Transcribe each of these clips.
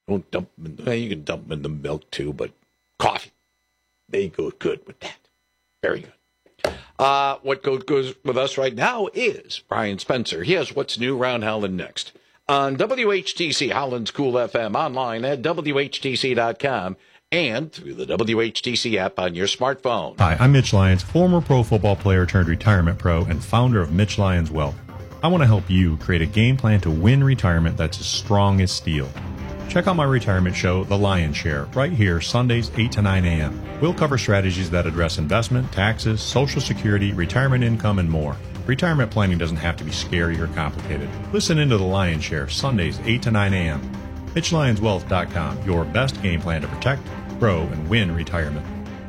Don't dump them. Well, you can dump them in the milk too, but coffee, they go good with that. Very good. What goes with us right now is Brian Spencer. He has what's new around Holland next on WHTC Holland's Cool FM, online at WHTC.com, and through the WHTC app on your smartphone. Hi, I'm Mitch Lyons, former pro football player turned retirement pro and founder of Mitch Lyons Wealth. I want to help you create a game plan to win retirement that's as strong as steel. Check out my retirement show, The Lion's Share, right here, Sundays, 8 to 9 a.m. We'll cover strategies that address investment, taxes, Social Security, retirement income, and more. Retirement planning doesn't have to be scary or complicated. Listen into The Lion's Share, Sundays, 8 to 9 a.m. MitchLyonsWealth.com, your best game plan to protect, grow, and win retirement.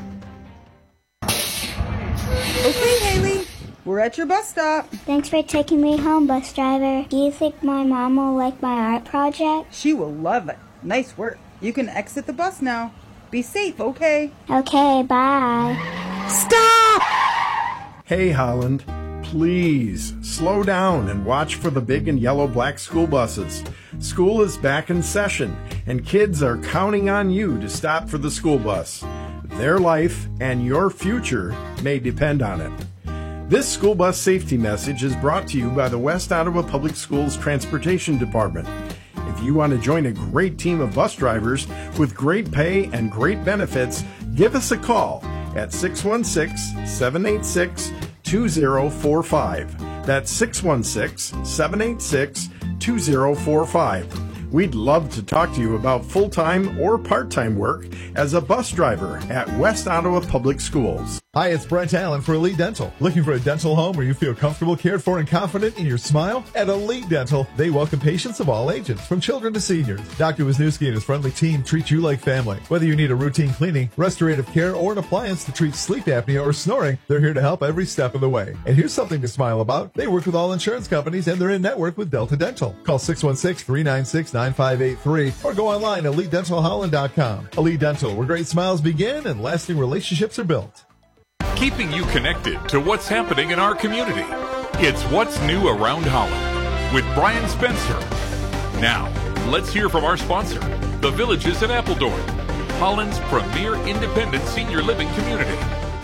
Okay, Haley, we're at your bus stop. Thanks for taking me home, bus driver. Do you think my mom will like my art project? She will love it. Nice work. You can exit the bus now. Be safe, okay? Okay, bye. Stop! Hey, Holland. Please slow down and watch for the big and yellow black school buses. School is back in session, and kids are counting on you to stop for the school bus. Their life and your future may depend on it. This school bus safety message is brought to you by the West Ottawa Public Schools Transportation Department. If you want to join a great team of bus drivers with great pay and great benefits, give us a call at 616-786-2045. That's 616-786-2045. We'd love to talk to you about full-time or part-time work as a bus driver at West Ottawa Public Schools. Hi, it's Brent Allen for Elite Dental. Looking for a dental home where you feel comfortable, cared for, and confident in your smile? At Elite Dental, they welcome patients of all ages, from children to seniors. Dr. Wisniewski and his friendly team treat you like family. Whether you need a routine cleaning, restorative care, or an appliance to treat sleep apnea or snoring, they're here to help every step of the way. And here's something to smile about. They work with all insurance companies, and they're in network with Delta Dental. Call 616-396-9583 or go online at EliteDentalHolland.com. Elite Dental, where great smiles begin and lasting relationships are built. Keeping you connected to what's happening in our community. It's What's New Around Holland with Brian Spencer. Now, let's hear from our sponsor, The Villages at Appledorn, Holland's premier independent senior living community.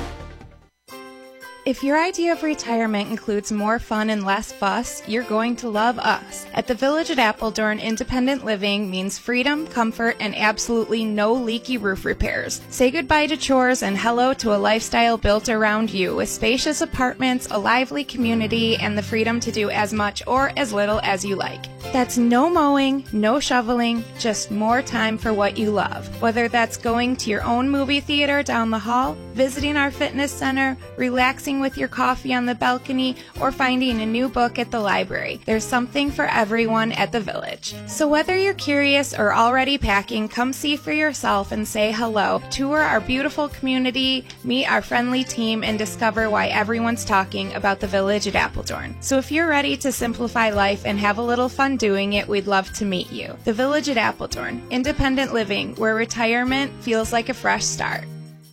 If your idea of retirement includes more fun and less fuss, you're going to love us. At the Village at Appledorn, independent living means freedom, comfort, and absolutely no leaky roof repairs. Say goodbye to chores and hello to a lifestyle built around you with spacious apartments, a lively community, and the freedom to do as much or as little as you like. That's no mowing, no shoveling, just more time for what you love. Whether that's going to your own movie theater down the hall, visiting our fitness center, relaxing with your coffee on the balcony, or finding a new book at the library. There's something for everyone at the Village. So whether you're curious or already packing, come see for yourself and say hello. Tour our beautiful community, meet our friendly team, and discover why everyone's talking about the Village at Appledorn. So if you're ready to simplify life and have a little fun doing it, we'd love to meet you. The Village at Appledorn, independent living, where retirement feels like a fresh start.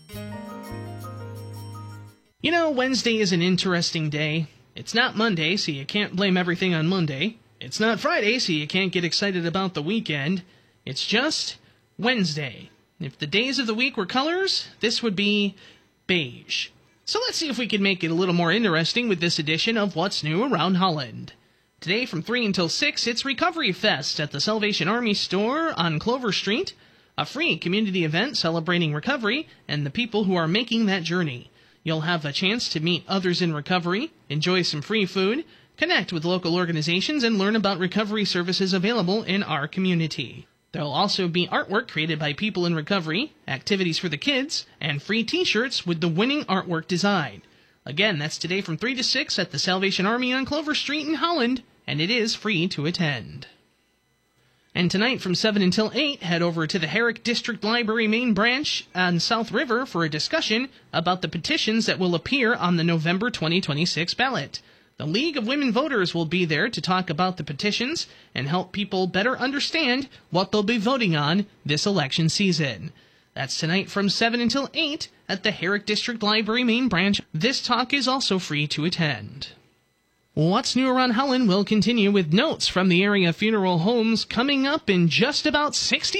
You know, Wednesday is an interesting day. It's not Monday, so you can't blame everything on Monday. It's not Friday, so you can't get excited about the weekend. It's just Wednesday. If the days of the week were colors, this would be beige. So let's see if we can make it a little more interesting with this edition of What's New Around Holland. Today from 3 until 6, it's Recovery Fest at the Salvation Army store on Clover Street, a free community event celebrating recovery and the people who are making that journey. You'll have a chance to meet others in recovery, enjoy some free food, connect with local organizations, and learn about recovery services available in our community. There'll also be artwork created by people in recovery, activities for the kids, and free t-shirts with the winning artwork design. Again, that's today from 3 to 6 at the Salvation Army on Clover Street in Holland, and it is free to attend. And tonight from 7 until 8, head over to the Herrick District Library main branch on South River for a discussion about the petitions that will appear on the November 2026 ballot. The League of Women Voters will be there to talk about the petitions and help people better understand what they'll be voting on this election season. That's tonight from 7 until 8 at the Herrick District Library main branch. This talk is also free to attend. What's New Around Holland will continue with notes from the area funeral homes coming up in just about 60